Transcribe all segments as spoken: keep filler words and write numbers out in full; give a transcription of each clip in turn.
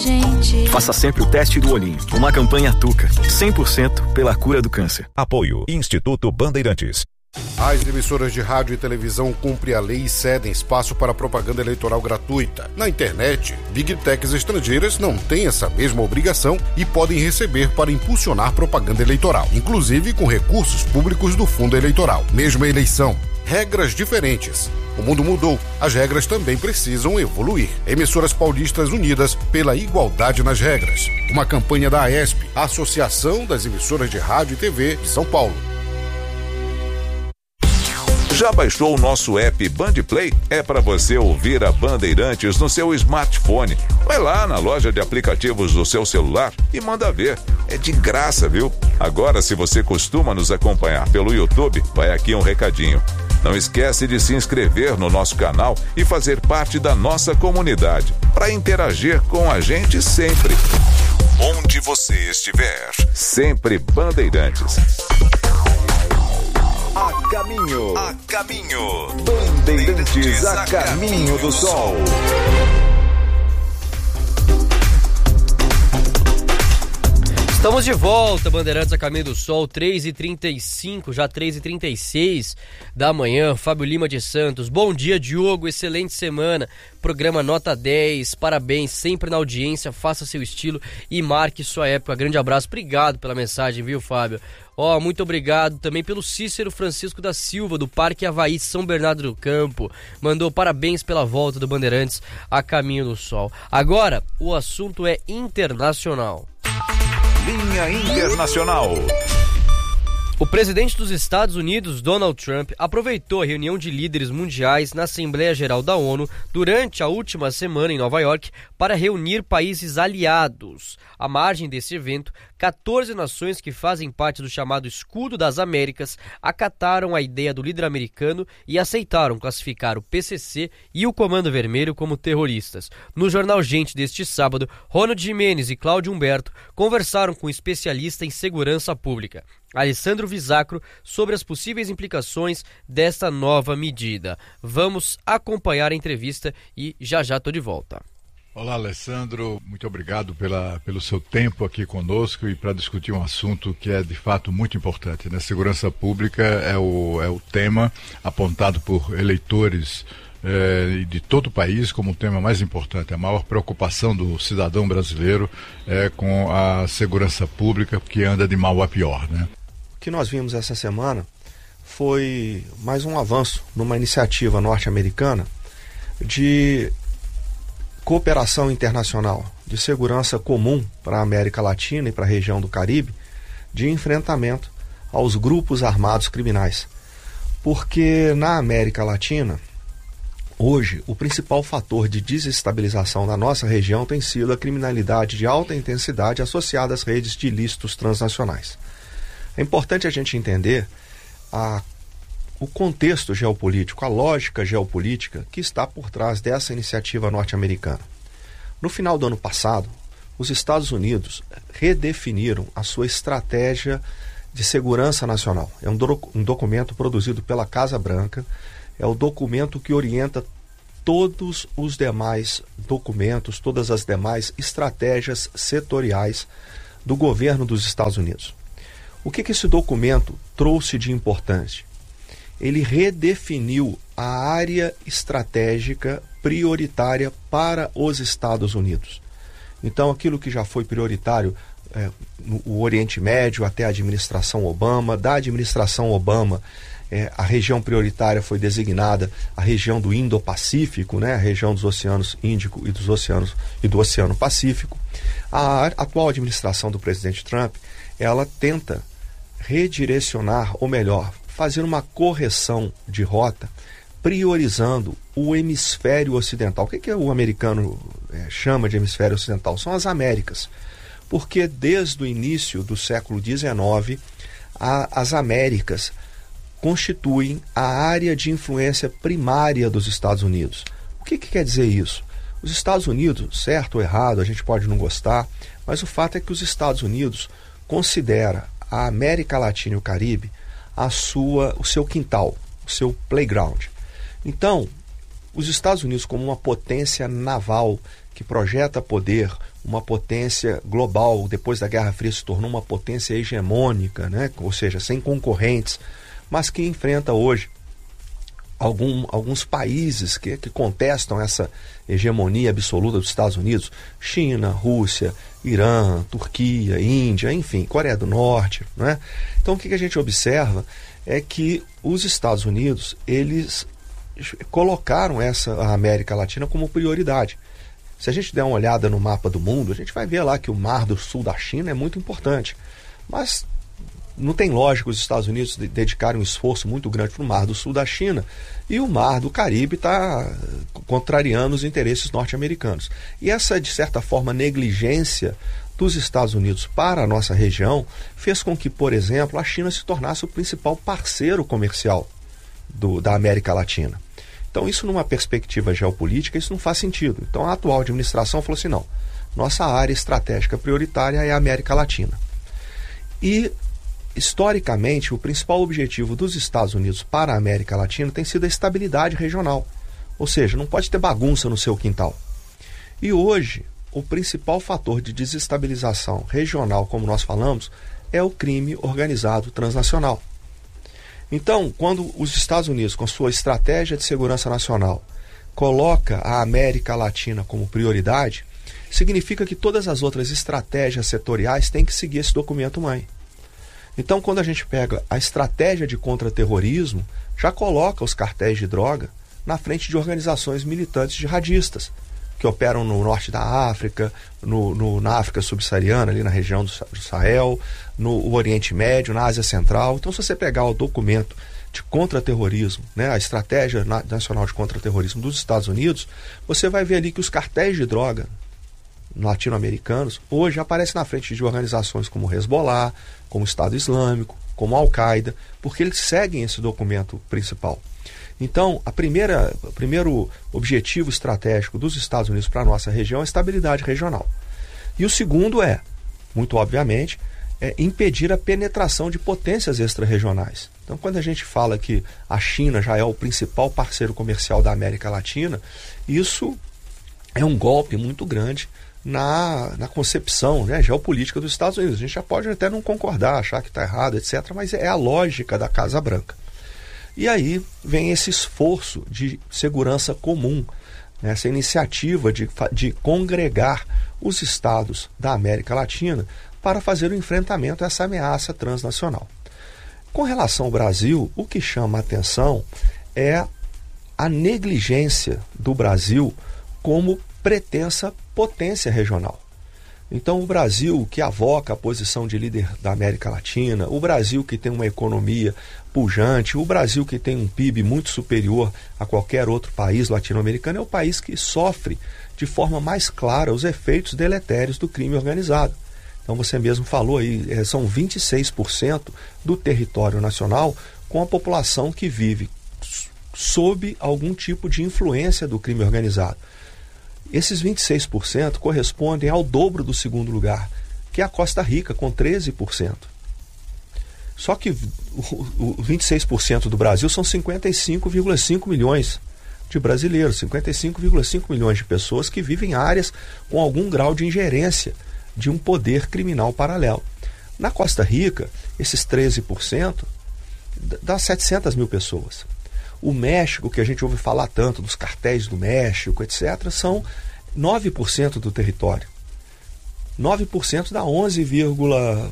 gente. Faça sempre o teste do olhinho. Uma campanha Tuca, cem por cento pela cura do câncer. Apoio Instituto Bandeirantes. As emissoras de rádio e televisão cumprem a lei e cedem espaço para propaganda eleitoral gratuita. Na internet, Big Techs estrangeiras não têm essa mesma obrigação e podem receber para impulsionar propaganda eleitoral, inclusive com recursos públicos do fundo eleitoral. Mesma eleição, regras diferentes. O mundo mudou, as regras também precisam evoluir. Emissoras paulistas unidas pela igualdade nas regras. Uma campanha da AESP, Associação das Emissoras de Rádio e T V de São Paulo. Já baixou o nosso app Band Play? É para você ouvir a Bandeirantes no seu smartphone. Vai lá na loja de aplicativos do seu celular e manda ver. É de graça, viu? Agora, se você costuma nos acompanhar pelo YouTube, vai aqui um recadinho. Não esquece de se inscrever no nosso canal e fazer parte da nossa comunidade, para interagir com a gente sempre. Onde você estiver, sempre Bandeirantes. A caminho, a caminho, Bandeirantes a caminho do sol. Estamos de volta, Bandeirantes a caminho do sol, três e trinta e cinco, já três e trinta e seis da manhã. Fábio Lima de Santos, bom dia, Diogo, excelente semana. Programa nota dez, parabéns, sempre na audiência, faça seu estilo e marque sua época. Grande abraço, obrigado pela mensagem, viu, Fábio? Ó, oh, muito obrigado também pelo Cícero Francisco da Silva, do Parque Havaí São Bernardo do Campo. Mandou parabéns pela volta do Bandeirantes a caminho do sol. Agora, o assunto é internacional. Linha Internacional. O presidente dos Estados Unidos, Donald Trump, aproveitou a reunião de líderes mundiais na Assembleia Geral da ONU durante a última semana em Nova York para reunir países aliados. À margem desse evento, quatorze nações que fazem parte do chamado Escudo das Américas acataram a ideia do líder americano e aceitaram classificar o P C C e o Comando Vermelho como terroristas. No Jornal Gente deste sábado, Ronald Gimenez e Cláudio Humberto conversaram com um especialista em segurança pública, Alessandro Visacro, sobre as possíveis implicações desta nova medida. Vamos acompanhar a entrevista e já já estou de volta. Olá, Alessandro, muito obrigado pela, pelo seu tempo aqui conosco e para discutir um assunto que é de fato muito importante, né? Segurança pública é o, é o tema apontado por eleitores eh, de todo o país como o tema mais importante. A maior preocupação do cidadão brasileiro é com a segurança pública, que anda de mal a pior, né? O que nós vimos essa semana foi mais um avanço numa iniciativa norte-americana de cooperação internacional, de segurança comum para a América Latina e para a região do Caribe, de enfrentamento aos grupos armados criminais. Porque na América Latina, hoje, o principal fator de desestabilização da nossa região tem sido a criminalidade de alta intensidade associada às redes de ilícitos transnacionais. É importante a gente entender a, o contexto geopolítico, a lógica geopolítica que está por trás dessa iniciativa norte-americana. No final do ano passado, os Estados Unidos redefiniram a sua estratégia de segurança nacional. É um, do, um documento produzido pela Casa Branca, é o documento que orienta todos os demais documentos, todas as demais estratégias setoriais do governo dos Estados Unidos. O que, que esse documento trouxe de importante? Ele redefiniu a área estratégica prioritária para os Estados Unidos. Então, aquilo que já foi prioritário é, no Oriente Médio até a administração Obama, da administração Obama, é, a região prioritária foi designada a região do Indo-Pacífico, né, a região dos oceanos Índico e, dos oceanos, e do Oceano Pacífico. A atual administração do presidente Trump, ela tenta redirecionar, ou melhor, fazer uma correção de rota, priorizando o hemisfério ocidental. O que, que o americano é, chama de hemisfério ocidental? São as Américas. Porque desde o início do século dezenove, a, as Américas constituem a área de influência primária dos Estados Unidos. O que, que quer dizer isso? Os Estados Unidos, certo ou errado, a gente pode não gostar, mas o fato é que os Estados Unidos considera a América Latina e o Caribe a sua, o seu quintal, o seu playground. Então, os Estados Unidos, como uma potência naval que projeta poder, uma potência global, depois da Guerra Fria se tornou uma potência hegemônica, né? Ou seja, sem concorrentes, mas que enfrenta hoje algum, alguns países que, que contestam essa hegemonia absoluta dos Estados Unidos, China, Rússia, Irã, Turquia, Índia, enfim, Coreia do Norte, né? Então o que, que a gente observa é que os Estados Unidos, eles colocaram essa a América Latina como prioridade. Se a gente der uma olhada no mapa do mundo, a gente vai ver lá que o Mar do Sul da China é muito importante. Mas não tem lógica os Estados Unidos dedicarem um esforço muito grande para o Mar do Sul da China e o Mar do Caribe está contrariando os interesses norte-americanos. E essa, de certa forma, negligência dos Estados Unidos para a nossa região fez com que, por exemplo, a China se tornasse o principal parceiro comercial do, da América Latina. Então, isso numa perspectiva geopolítica, isso não faz sentido. Então, a atual administração falou assim, não, nossa área estratégica prioritária é a América Latina. E, historicamente, o principal objetivo dos Estados Unidos para a América Latina tem sido a estabilidade regional. Ou seja, não pode ter bagunça no seu quintal. E hoje, o principal fator de desestabilização regional, como nós falamos, é o crime organizado transnacional. Então, quando os Estados Unidos, com sua estratégia de segurança nacional, coloca a América Latina como prioridade, significa que todas as outras estratégias setoriais têm que seguir esse documento-mãe. Então, quando a gente pega a estratégia de contra-terrorismo, já coloca os cartéis de droga na frente de organizações militantes jihadistas, que operam no norte da África, no, no, na África subsaariana, ali na região do, do Sahel, no Oriente Médio, na Ásia Central. Então, se você pegar o documento de contra-terrorismo, né, a Estratégia Nacional de Contra-Terrorismo dos Estados Unidos, você vai ver ali que os cartéis de droga latino-americanos hoje aparecem na frente de organizações como o Hezbollah, como o Estado Islâmico, como a Al-Qaeda, porque eles seguem esse documento principal. Então, a primeira, o primeiro objetivo estratégico dos Estados Unidos para a nossa região é a estabilidade regional. E o segundo é, muito obviamente, é impedir a penetração de potências extra-regionais. Então, quando a gente fala que a China já é o principal parceiro comercial da América Latina, isso é um golpe muito grande na, na concepção, né, geopolítica dos Estados Unidos. A gente já pode até não concordar, achar que está errado, etcétera, mas é a lógica da Casa Branca. E aí vem esse esforço de segurança comum, né, essa iniciativa de, de congregar os estados da América Latina para fazer o enfrentamento a essa ameaça transnacional. Com relação ao Brasil, o que chama a atenção é a negligência do Brasil como pretensa potência regional. Então, o Brasil, que avoca a posição de líder da América Latina, o Brasil que tem uma economia pujante, o Brasil que tem um P I B muito superior a qualquer outro país latino-americano, é o país que sofre de forma mais clara os efeitos deletérios do crime organizado. Então, você mesmo falou aí, são vinte e seis por cento do território nacional com a população que vive sob algum tipo de influência do crime organizado. Esses vinte e seis por cento correspondem ao dobro do segundo lugar, que é a Costa Rica, com treze por cento. Só que o, o vinte e seis por cento do Brasil são cinquenta e cinco vírgula cinco milhões de brasileiros, cinquenta e cinco vírgula cinco milhões de pessoas que vivem em áreas com algum grau de ingerência de um poder criminal paralelo. Na Costa Rica, esses treze por cento dá setecentas mil pessoas. O México, que a gente ouve falar tanto dos cartéis do México, etcétera, são nove por cento do território. nove por cento dá onze vírgula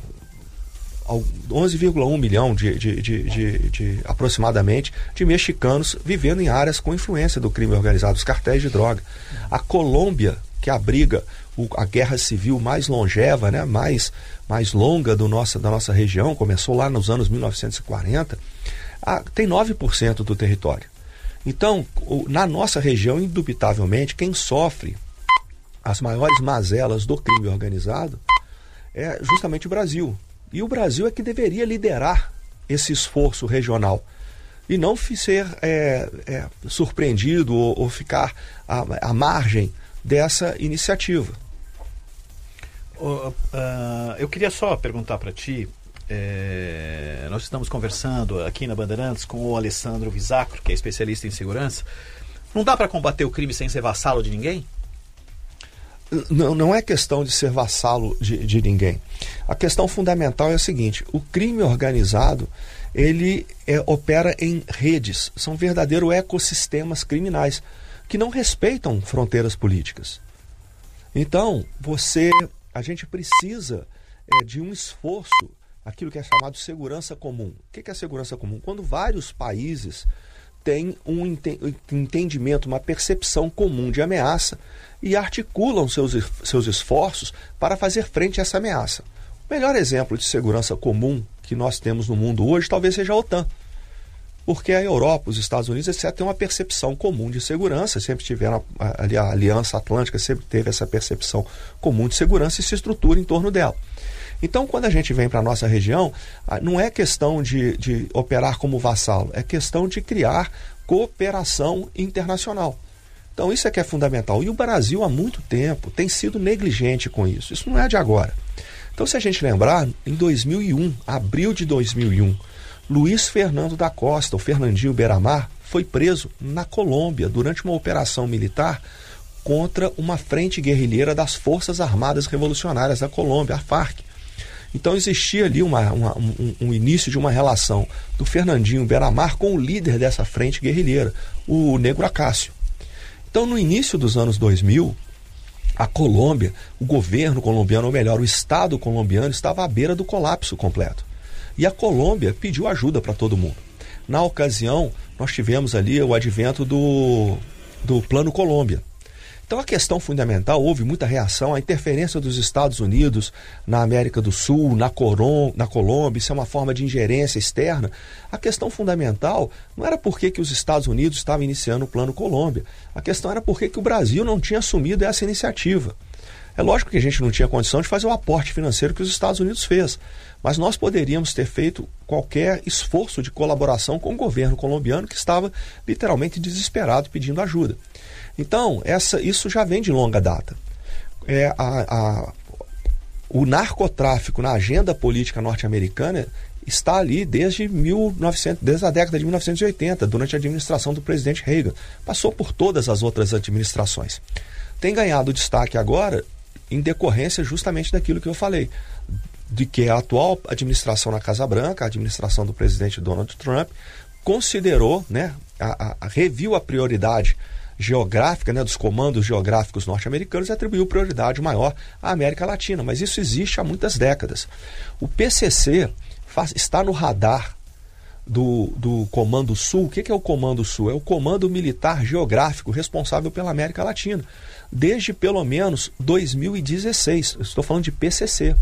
um milhão de, de, de, de, de aproximadamente de mexicanos vivendo em áreas com influência do crime organizado, os cartéis de droga. A Colômbia, que abriga o, a guerra civil mais longeva, né, mais, mais longa do nossa, da nossa região, começou lá nos anos mil novecentos e quarenta, a, tem nove por cento do território. Então, o, na nossa região, indubitavelmente, quem sofre as maiores mazelas do crime organizado é justamente o Brasil. E o Brasil é que deveria liderar esse esforço regional e não ser é, é, surpreendido ou, ou ficar à, à margem dessa iniciativa. Uh, uh, eu queria só perguntar para ti, é, nós estamos conversando aqui na Bandeirantes com o Alessandro Visacro, que é especialista em segurança. Não dá para combater o crime sem ser vassalo de ninguém? Não, não é questão de ser vassalo de, de ninguém. A questão fundamental é a seguinte: o crime organizado, ele é, opera em redes, são verdadeiros ecossistemas criminais que não respeitam fronteiras políticas. Então, você, a gente precisa é, de um esforço, aquilo que é chamado de segurança comum. O que é segurança comum? Quando vários países têm um entendimento, uma percepção comum de ameaça e articulam seus, seus esforços para fazer frente a essa ameaça. O melhor exemplo de segurança comum que nós temos no mundo hoje talvez seja a OTAN. Porque a Europa, os Estados Unidos, etcétera, têm uma percepção comum de segurança, sempre tiveram a, a, a Aliança Atlântica, sempre teve essa percepção comum de segurança e se estrutura em torno dela. Então, quando a gente vem para a nossa região, não é questão de, de operar como vassalo, é questão de criar cooperação internacional. Então, isso é que é fundamental. E o Brasil, há muito tempo, tem sido negligente com isso. Isso não é de agora. Então, se a gente lembrar, em dois mil e um, abril de dois mil e um, Luiz Fernando da Costa, o Fernandinho Beiramar, foi preso na Colômbia durante uma operação militar contra uma frente guerrilheira das Forças Armadas Revolucionárias da Colômbia, a FARC. Então existia ali uma, uma, um, um início de uma relação do Fernandinho Beiramar com o líder dessa frente guerrilheira, o Negro Acácio. Então, no início dos anos dois mil, a Colômbia, o governo colombiano, ou melhor, o Estado colombiano, estava à beira do colapso completo. E a Colômbia pediu ajuda para todo mundo. Na ocasião, nós tivemos ali o advento do, do Plano Colômbia. Então, a questão fundamental, houve muita reação à interferência dos Estados Unidos na América do Sul, na, Corom, na Colômbia, isso é uma forma de ingerência externa. A questão fundamental não era por que, que os Estados Unidos estavam iniciando o Plano Colômbia, a questão era por que, que o Brasil não tinha assumido essa iniciativa. É lógico que a gente não tinha condição de fazer o aporte financeiro que os Estados Unidos fez, mas nós poderíamos ter feito qualquer esforço de colaboração com o governo colombiano, que estava literalmente desesperado pedindo ajuda. Então, essa, isso já vem de longa data. É, a, a, o narcotráfico na agenda política norte-americana está ali desde, mil e novecentos, desde a década de mil novecentos e oitenta, durante a administração do presidente Reagan. Passou por todas as outras administrações. Tem ganhado destaque agora em decorrência justamente daquilo que eu falei, de que a atual administração na Casa Branca, a administração do presidente Donald Trump, considerou, né, a, a, a, reviu a prioridade geográfica, né, dos comandos geográficos norte-americanos e atribuiu prioridade maior à América Latina. Mas isso existe há muitas décadas. O P C C faz, está no radar do, do Comando Sul. O que, que é o Comando Sul? É o Comando Militar Geográfico responsável pela América Latina, desde pelo menos dois mil e dezesseis. Eu estou falando de P C C.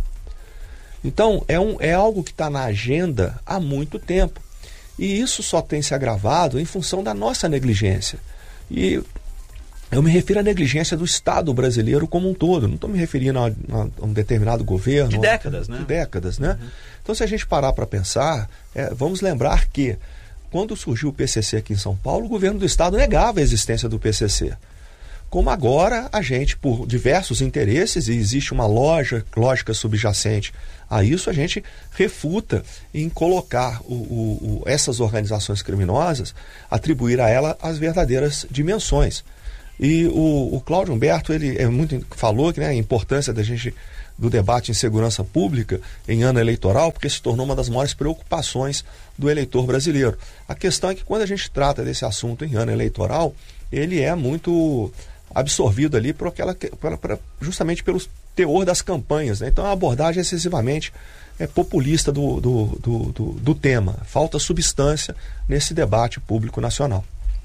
Então, é, um, é algo que está na agenda há muito tempo. E isso só tem se agravado em função da nossa negligência. E eu me refiro à negligência do Estado brasileiro como um todo. Não estou me referindo a, a um determinado governo. De décadas, né? De décadas, né? Uhum. Então, se a gente parar para pensar, é, vamos lembrar que quando surgiu o P C C aqui em São Paulo, o governo do Estado negava a existência do P C C. Como agora a gente, por diversos interesses, e existe uma loja, lógica subjacente a isso, a gente refuta em colocar o, o, o, essas organizações criminosas, atribuir a ela as verdadeiras dimensões. E o, o Cláudio Humberto, ele é muito, falou que, né, a importância da gente, do debate em segurança pública em ano eleitoral, porque se tornou uma das maiores preocupações do eleitor brasileiro. A questão é que quando a gente trata desse assunto em ano eleitoral, ele é muito absorvido ali por aquela, por, por, justamente pelo teor das campanhas, né? Então a abordagem é excessivamente é, populista do, do, do, do, do tema. Falta substância nesse debate público nacional.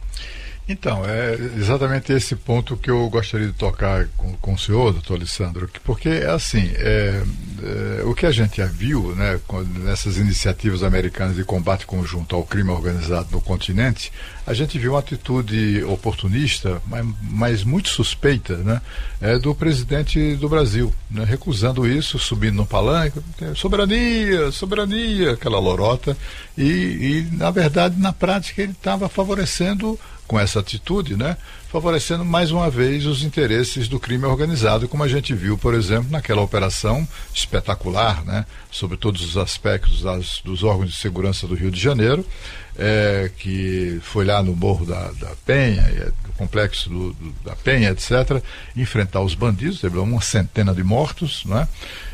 Então, é exatamente esse ponto que eu gostaria de tocar com, com o senhor, doutor Alessandro, porque, assim, é, é, o que a gente já viu, né, nessas iniciativas americanas de combate conjunto ao crime organizado no continente, a gente viu uma atitude oportunista, mas, mas muito suspeita, né, é, do presidente do Brasil, né, recusando isso, subindo no palanque, soberania, soberania, aquela lorota, e, e na verdade, na prática, ele estava favorecendo com essa atitude, né, favorecendo mais uma vez os interesses do crime organizado, como a gente viu, por exemplo, naquela operação espetacular, né, sobre todos os aspectos das, dos órgãos de segurança do Rio de Janeiro, é, que foi lá no Morro da, da Penha, do complexo do, do, da Penha, etcétera, enfrentar os bandidos, teve uma centena de mortos, né,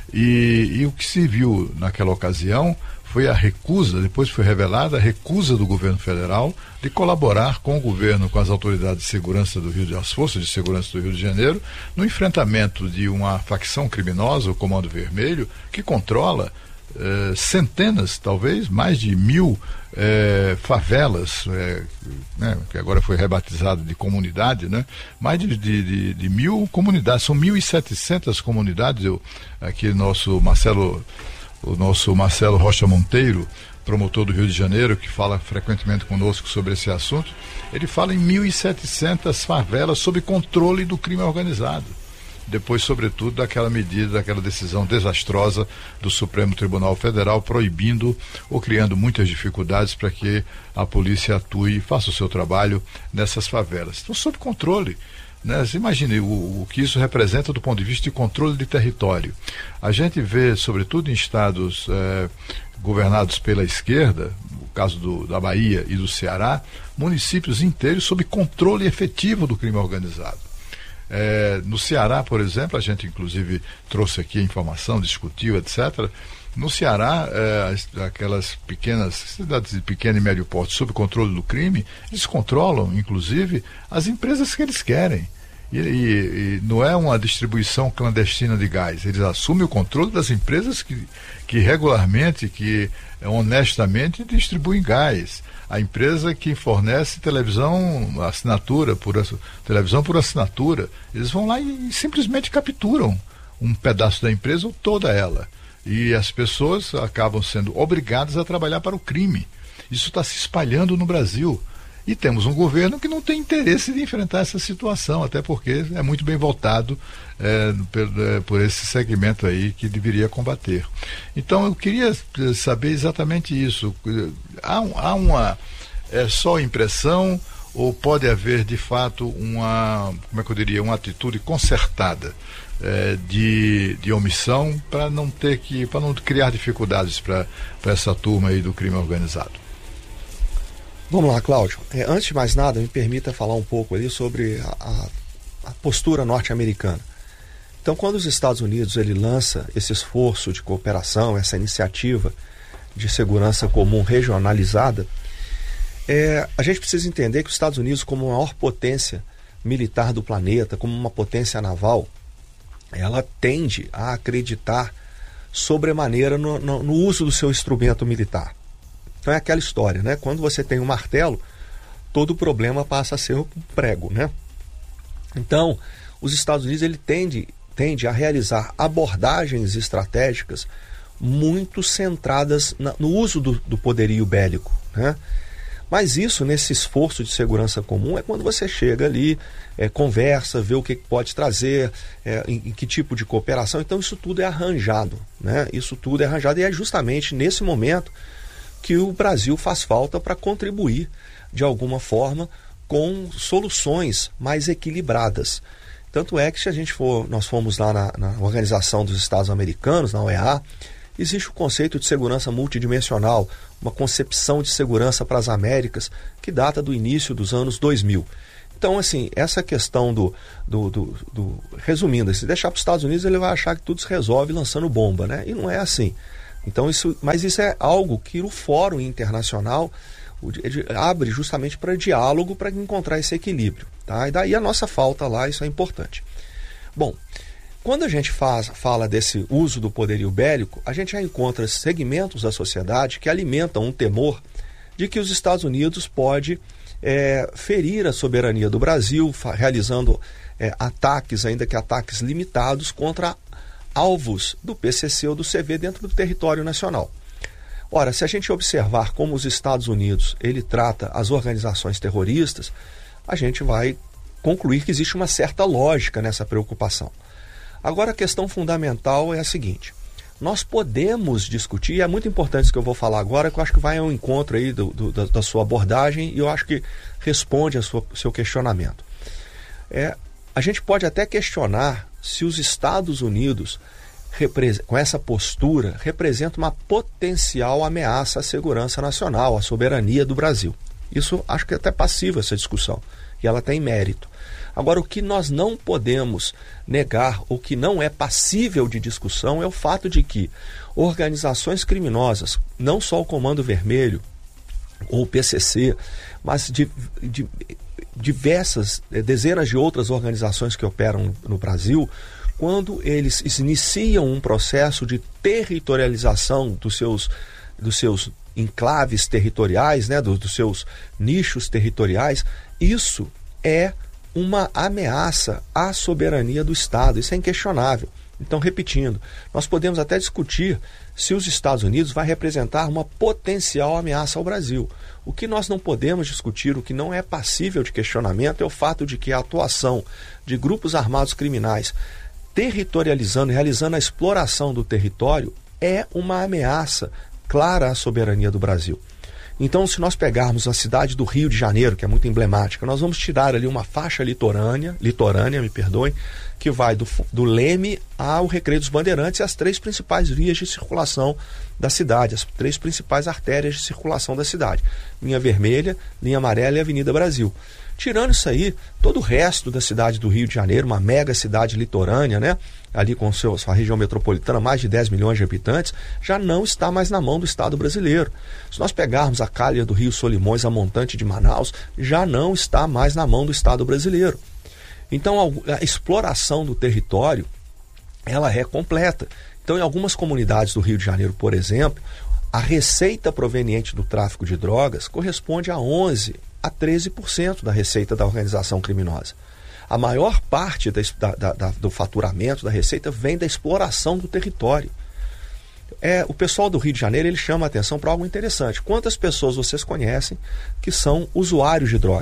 e, e o que se viu naquela ocasião foi a recusa, depois foi revelada a recusa do governo federal de colaborar com o governo, com as autoridades de segurança do Rio de as forças de segurança do Rio de Janeiro, no enfrentamento de uma facção criminosa, o Comando Vermelho, que controla eh, centenas, talvez, mais de mil eh, favelas, eh, né, que agora foi rebatizado de comunidade, né, mais de, de, de, de mil comunidades, são mil e setecentas comunidades. Eu, aqui nosso Marcelo o nosso Marcelo Rocha Monteiro, promotor do Rio de Janeiro, que fala frequentemente conosco sobre esse assunto, ele fala em mil e setecentas favelas sob controle do crime organizado. Depois, sobretudo, daquela medida, daquela decisão desastrosa do Supremo Tribunal Federal, proibindo ou criando muitas dificuldades para que a polícia atue e faça o seu trabalho nessas favelas. Então, sob controle. Né? Você imagine o, o que isso representa do ponto de vista de controle de território. A gente vê, sobretudo em estados eh, governados pela esquerda, no caso do, da Bahia e do Ceará, municípios inteiros sob controle efetivo do crime organizado. Eh, no Ceará, por exemplo, a gente inclusive trouxe aqui a informação, discutiu, etcétera. No Ceará, eh, aquelas pequenas cidades de pequeno e médio porte sob controle do crime, eles controlam, inclusive, as empresas que eles querem. E, e, e não é uma distribuição clandestina de gás. Eles assumem o controle das empresas que, que regularmente, que honestamente distribuem gás. A empresa que fornece televisão, assinatura, por, televisão por assinatura, eles vão lá e, e simplesmente capturam um pedaço da empresa ou toda ela. E as pessoas acabam sendo obrigadas a trabalhar para o crime. Isso está se espalhando no Brasil. E temos um governo que não tem interesse de enfrentar essa situação, até porque é muito bem voltado é, por, é, por esse segmento aí que deveria combater. Então eu queria saber exatamente isso. Há, há uma é só impressão ou pode haver de fato uma, como é que eu diria, uma atitude concertada É, de, de omissão para não ter que, para não criar dificuldades para essa turma aí do crime organizado? Vamos lá, Cláudio. É, antes de mais nada, me permita falar um pouco ali sobre a, a, a postura norte-americana. Então, quando os Estados Unidos ele lança esse esforço de cooperação, essa iniciativa de segurança comum regionalizada, é, a gente precisa entender que os Estados Unidos, como a maior potência militar do planeta, como uma potência naval, ela tende a acreditar sobremaneira no, no, no uso do seu instrumento militar. Então é aquela história, né? Quando você tem um martelo, todo problema passa a ser um prego, né? Então, os Estados Unidos ele tende, tende a realizar abordagens estratégicas muito centradas na, no uso do, do poderio bélico, né? Mas isso, nesse esforço de segurança comum, é quando você chega ali, é, conversa, vê o que pode trazer, é, em, em que tipo de cooperação. Então isso tudo é arranjado, né? Isso tudo é arranjado e é justamente nesse momento que o Brasil faz falta para contribuir, de alguma forma, com soluções mais equilibradas. Tanto é que se a gente for, nós fomos lá na, na Organização dos Estados Americanos, na O E A, existe o conceito de segurança multidimensional, uma concepção de segurança para as Américas que data do início dos anos dois mil. Então, assim, essa questão do... do, do, do resumindo, se deixar para os Estados Unidos, ele vai achar que tudo se resolve lançando bomba, né? E não é assim. Então, isso, mas isso é algo que o Fórum Internacional abre justamente para diálogo, para encontrar esse equilíbrio, tá? E daí a nossa falta lá, isso é importante. Bom, quando a gente faz, fala desse uso do poderio bélico, a gente já encontra segmentos da sociedade que alimentam um temor de que os Estados Unidos pode é, ferir a soberania do Brasil, realizando é, ataques, ainda que ataques limitados, contra alvos do P C C ou do C V dentro do território nacional. Ora, se a gente observar como os Estados Unidos ele trata as organizações terroristas, a gente vai concluir que existe uma certa lógica nessa preocupação. Agora, a questão fundamental é a seguinte: nós podemos discutir, e é muito importante isso que eu vou falar agora, que eu acho que vai ao encontro aí do, do, da, da sua abordagem, e eu acho que responde ao seu questionamento. É, a gente pode até questionar se os Estados Unidos, com essa postura, representam uma potencial ameaça à segurança nacional, à soberania do Brasil. Isso acho que é até passivo essa discussão, e ela tem mérito. Agora, o que nós não podemos negar, o que não é passível de discussão, é o fato de que organizações criminosas, não só o Comando Vermelho ou o P C C, mas de, de diversas, dezenas de outras organizações que operam no Brasil, quando eles iniciam um processo de territorialização dos seus, dos seus enclaves territoriais, né, dos, dos seus nichos territoriais, isso é uma ameaça à soberania do Estado. Isso é inquestionável. Então, repetindo, nós podemos até discutir se os Estados Unidos vai representar uma potencial ameaça ao Brasil. O que nós não podemos discutir, o que não é passível de questionamento, é o fato de que a atuação de grupos armados criminais territorializando, realizando a exploração do território, é uma ameaça clara à soberania do Brasil. Então, se nós pegarmos a cidade do Rio de Janeiro, que é muito emblemática, nós vamos tirar ali uma faixa litorânea, litorânea, me perdoem, que vai do, do Leme ao Recreio dos Bandeirantes e as três principais vias de circulação da cidade, as três principais artérias de circulação da cidade. Linha Vermelha, Linha Amarela e Avenida Brasil. Tirando isso aí, todo o resto da cidade do Rio de Janeiro, uma mega cidade litorânea, né? Ali com seu, sua região metropolitana, mais de dez milhões de habitantes, já não está mais na mão do Estado brasileiro. Se nós pegarmos a calha do Rio Solimões, a montante de Manaus, já não está mais na mão do Estado brasileiro. Então, a, a exploração do território, ela é completa. Então, em algumas comunidades do Rio de Janeiro, por exemplo, a receita proveniente do tráfico de drogas corresponde a onze a treze por cento da receita da organização criminosa. A maior parte da, da, da, do faturamento da receita vem da exploração do território. É, o pessoal do Rio de Janeiro, ele chama a atenção para algo interessante. Quantas pessoas vocês conhecem que são usuários de droga?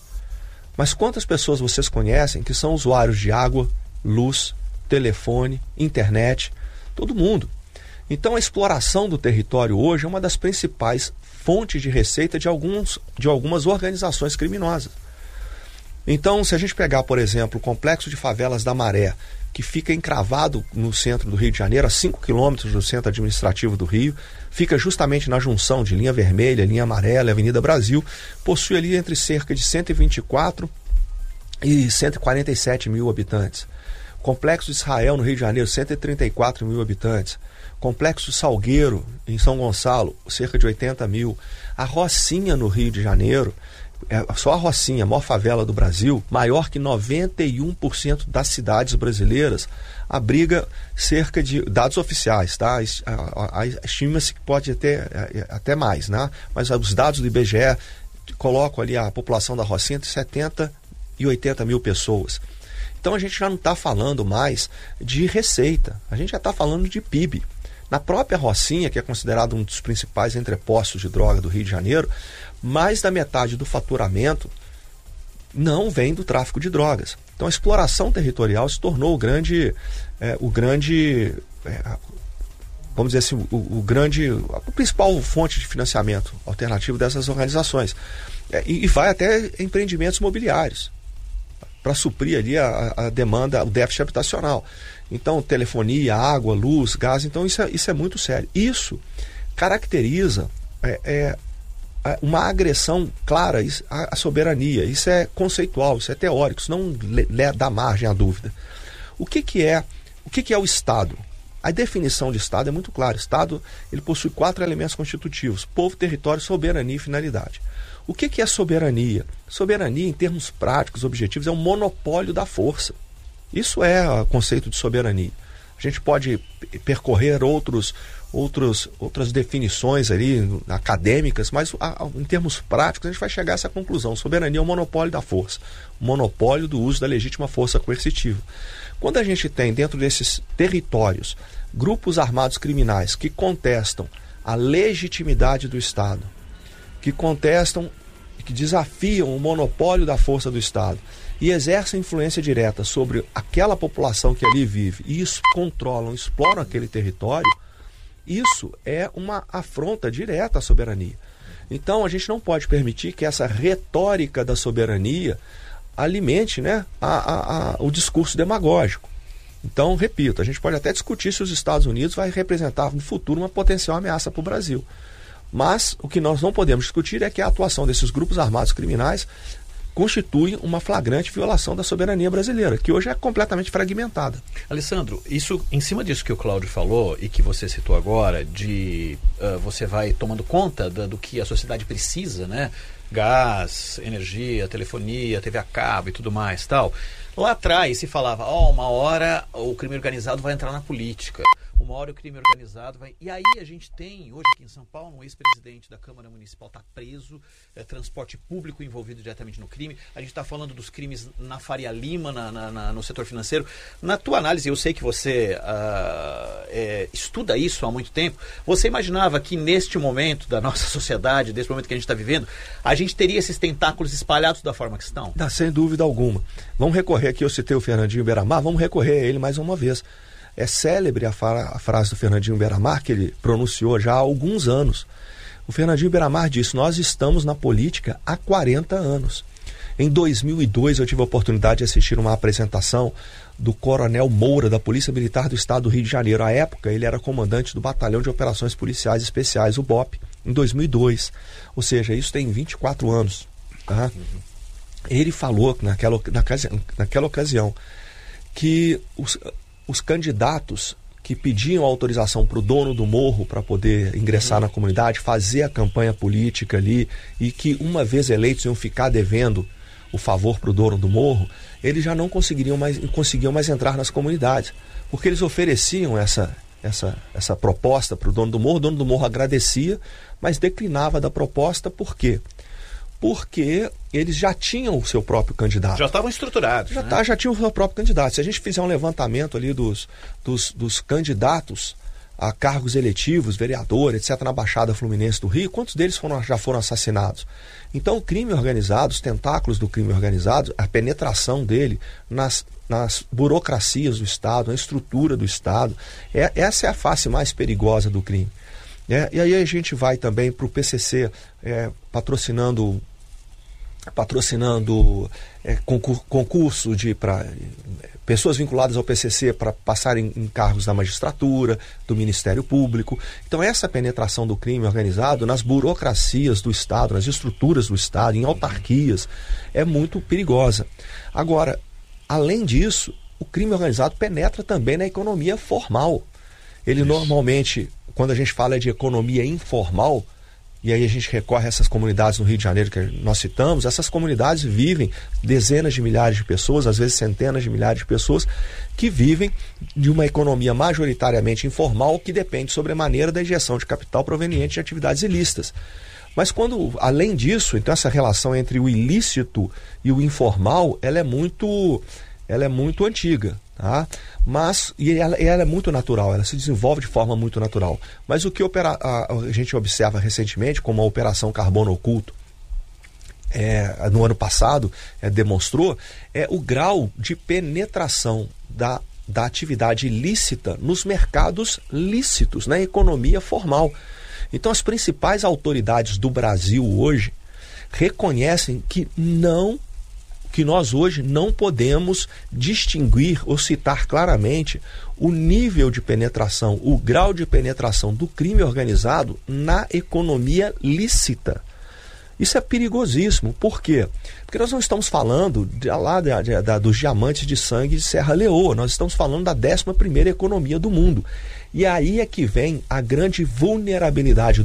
Mas quantas pessoas vocês conhecem que são usuários de água, luz, telefone, internet? Todo mundo. Então, a exploração do território hoje é uma das principais fontes de receita de, alguns, de algumas organizações criminosas. Então, se a gente pegar, por exemplo, o Complexo de Favelas da Maré, que fica encravado no centro do Rio de Janeiro, a cinco quilômetros do centro administrativo do Rio, fica justamente na junção de Linha Vermelha, Linha Amarela e Avenida Brasil, possui ali entre cerca de cento e vinte e quatro e cento e quarenta e sete mil habitantes. Complexo de Israel, no Rio de Janeiro, cento e trinta e quatro mil habitantes. Complexo Salgueiro, em São Gonçalo, cerca de oitenta mil. A Rocinha, no Rio de Janeiro, é só a Rocinha, a maior favela do Brasil, maior que noventa e um por cento das cidades brasileiras, abriga cerca de, dados oficiais, tá? Estima-se que pode ter até mais, né? Mas os dados do I B G E colocam ali a população da Rocinha entre setenta e oitenta mil pessoas. Então a gente já não está falando mais de receita, a gente já está falando de P I B. Na própria Rocinha, que é considerado um dos principais entrepostos de droga do Rio de Janeiro, mais da metade do faturamento não vem do tráfico de drogas. Então a exploração territorial se tornou o grande, é, o grande, é, vamos dizer assim, o, o grande, a principal fonte de financiamento alternativo dessas organizações. É, e, e vai até empreendimentos imobiliários para suprir ali a, a demanda, o déficit habitacional. Então, telefonia, água, luz, gás, então isso é, isso é muito sério. Isso caracteriza é, é, uma agressão clara à soberania. Isso é conceitual, isso é teórico, isso não lhe, lhe dá margem à dúvida. O que, que, é, o que, que é o Estado? A definição de Estado é muito clara. O Estado, ele possui quatro elementos constitutivos: povo, território, soberania e finalidade. O que, que é soberania? Soberania, em termos práticos, objetivos, é um monopólio da força. Isso é o conceito de soberania. A gente pode percorrer outros, outros, outras definições ali acadêmicas, mas a, a, em termos práticos a gente vai chegar a essa conclusão. Soberania é o monopólio da força, o monopólio do uso da legítima força coercitiva. Quando a gente tem dentro desses territórios grupos armados criminais que contestam a legitimidade do Estado, que contestam, que desafiam o monopólio da força do Estado, e exercem influência direta sobre aquela população que ali vive e isso, controlam, exploram aquele território, isso é uma afronta direta à soberania. Então a gente não pode permitir que essa retórica da soberania alimente, né, a, a, a, o discurso demagógico. Então, repito, a gente pode até discutir se os Estados Unidos vai representar no futuro uma potencial ameaça para o Brasil. Mas o que nós não podemos discutir é que a atuação desses grupos armados criminais constitui uma flagrante violação da soberania brasileira, que hoje é completamente fragmentada. Alessandro, isso em cima disso que o Cláudio falou e que você citou agora, de uh, você vai tomando conta da, do que a sociedade precisa, né? Gás, energia, telefonia, T V a cabo e tudo mais, tal. Lá atrás se falava, ó, oh, uma hora o crime organizado vai entrar na política, uma hora o crime organizado vai... E aí a gente tem, hoje aqui em São Paulo, um ex-presidente da Câmara Municipal está preso, é, transporte público envolvido diretamente no crime, a gente está falando dos crimes na Faria Lima, na, na, na, no setor financeiro. Na tua análise, eu sei que você uh, é, estuda isso há muito tempo, você imaginava que neste momento da nossa sociedade, desse momento que a gente está vivendo, a gente teria esses tentáculos espalhados da forma que estão? Dá, sem dúvida alguma. Vamos recorrer aqui, eu citei o Fernandinho Beiramar, vamos recorrer a ele mais uma vez. É célebre a, fra- a frase do Fernandinho Beiramar, que ele pronunciou já há alguns anos. O Fernandinho Beiramar disse, nós estamos na política há quarenta anos. Em dois mil e dois eu tive a oportunidade de assistir uma apresentação do Coronel Moura, da Polícia Militar do Estado do Rio de Janeiro. À época, ele era comandante do Batalhão de Operações Policiais Especiais, o B O P, em dois mil e dois. Ou seja, isso tem vinte e quatro anos. Tá? Uhum. Ele falou, naquela, naquela, naquela ocasião, que os... os candidatos que pediam autorização para o dono do morro para poder ingressar uhum. na comunidade, fazer a campanha política ali, e que uma vez eleitos iam ficar devendo o favor para o dono do morro, eles já não conseguiriam mais, conseguiam mais entrar nas comunidades, porque eles ofereciam essa, essa, essa proposta para o dono do morro, o dono do morro agradecia, mas declinava da proposta. Por quê? Porque eles já tinham o seu próprio candidato. Já estavam estruturados. Já, né? tá, já tinham o seu próprio candidato. Se a gente fizer um levantamento ali dos, dos, dos candidatos a cargos eletivos, vereador, etcétera, na Baixada Fluminense do Rio, quantos deles foram, já foram assassinados? Então o crime organizado, os tentáculos do crime organizado, a penetração dele nas, nas burocracias do Estado, na estrutura do Estado, é, essa é a face mais perigosa do crime. É, e aí a gente vai também para o P C C é, patrocinando... patrocinando é, concurso, concurso de pra, pessoas vinculadas ao P C C para passarem em cargos da magistratura, do Ministério Público. Então essa penetração do crime organizado nas burocracias do Estado, nas estruturas do Estado, em autarquias, é muito perigosa. Agora, além disso, o crime organizado penetra também na economia formal. Ele Isso. normalmente, quando a gente fala de economia informal, e aí a gente recorre a essas comunidades no Rio de Janeiro que nós citamos, essas comunidades vivem dezenas de milhares de pessoas, às vezes centenas de milhares de pessoas, que vivem de uma economia majoritariamente informal, que depende sobremaneira da injeção de capital proveniente de atividades ilícitas. Mas quando, além disso, então essa relação entre o ilícito e o informal, ela é muito, ela é muito antiga. Tá? Mas, e ela, ela é muito natural, ela se desenvolve de forma muito natural. Mas o que opera, a, a gente observa recentemente, como a Operação Carbono Oculto, é, no ano passado, é, demonstrou, é o grau de penetração da, da atividade ilícita nos mercados lícitos, na economia formal. Então as principais autoridades do Brasil hoje reconhecem que não que nós hoje não podemos distinguir ou citar claramente o nível de penetração, o grau de penetração do crime organizado na economia lícita. Isso é perigosíssimo. Por quê? Porque nós não estamos falando de, lá de, de, de, dos diamantes de sangue de Serra Leoa, nós estamos falando da décima primeira economia do mundo. E aí é que vem a grande vulnerabilidade